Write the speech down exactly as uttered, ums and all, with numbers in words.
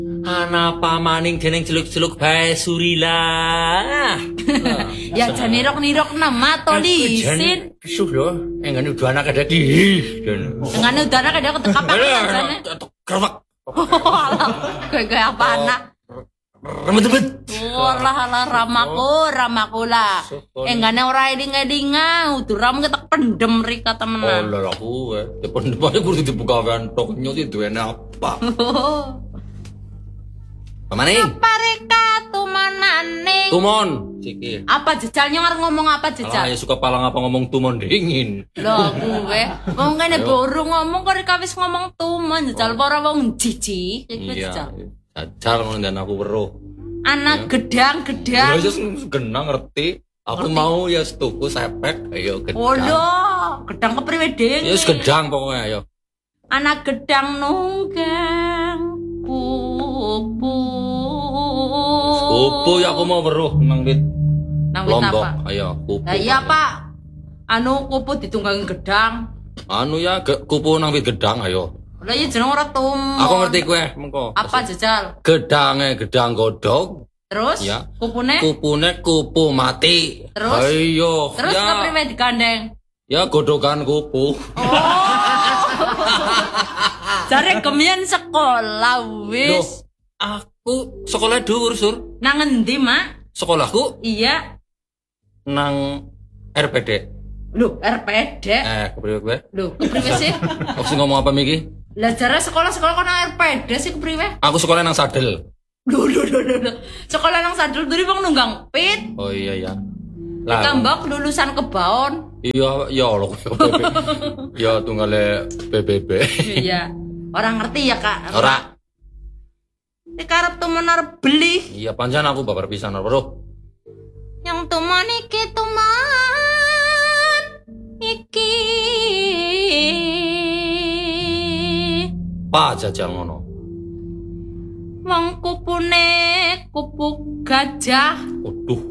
Ana pamaning dening celuk-celuk bae Surila. Ya jan nirok-nirok nama to lisin. Suh lho, enggane udah anak ada di. Engane udah anak ada ketekap jane. Kerwak. Kayak apa anak? Remet-remet. Walah lah ramaku, ramaku lah. Enggane ora eling-elinga, uduram ketek pendem rika Oh temenan. lah aku eh. Depan depannya kudu dibuka wentok nyoti duwene apa? Pamaning. Apa rika tumanane? Tumon. Siki. Apa jejalnya ngar ngomong apa Alah jejal? ya suka palang apa ngomong tumon dingin. Loh gue, wong kene boru ngomong kok rika wis ngomong tuman jejal ora wong jiji. Iku Iya. jejal. Jajal ngono dan aku weruh. Anak gedang-gedang. Ya wis genang ngerti. Aku mau ya tuku sepek, ayo gedang. Oh lho, gedang kepriwe ding? Ya wis gedang pokoknya ayo. Anak gedang nunggang pupu. Kupu ya aku mau weruh nang wit Nang wit Lombok. apa? Ayo, kupu. Lah iya Pak. Anu kupu ditunggangi gedang. Anu ya ge- kupu nang wit gedang ayo. Lah iya jeneng ora tum. Aku ngerti kowe mengko. Apa jejal? Gedange gedang godhog, Terus Ya. kupune? kupune kupu mati. Terus? Ayo. Terus ya, kepriwe digandeng? ya godhogan kupu. Jare kemian sekolah Loh, wis. aku sekolah dhuwur, Sur. Nang endi, Mak? Sekolahku Iya. nang R P D. Lho, R P D. Eh, kepriwe kowe? Lho, kepriwe sih? Aku sing ngomong apa miki? Lah jare sekolah-sekolah kono R P D sih kepriwe? Aku sekolah nang Sadel. Lho lho lho lho, lho. Sekolah nang Sadul duri wong nunggang pit. Oh iya ya. Tambah lulusan kebaon. Iya, ya Allah. Ya tunggale P B B. Iya. Orang ngerti ya, Kak. Ora. Nek arep temen arep beli. Iya pancen aku babar pisan bro. Yang teman iki teman iki. Pa jajal ngono. Wong kupune kupu gajah. Waduh.